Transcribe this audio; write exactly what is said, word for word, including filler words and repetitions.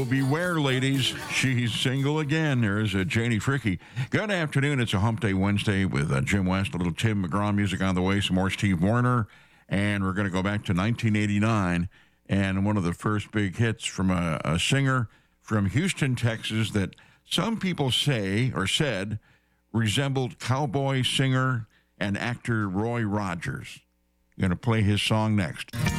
beware, ladies. She's single again. There's a Janie Fricky. Good afternoon. It's a Hump Day Wednesday with uh, Jim West, a little Tim McGraw music on the way, some more Steve Wariner, and we're going to go back to nineteen eighty-nine and one of the first big hits from a, a singer from Houston, Texas, that some people say or said resembled cowboy singer and actor Roy Rogers. Going to play his song next.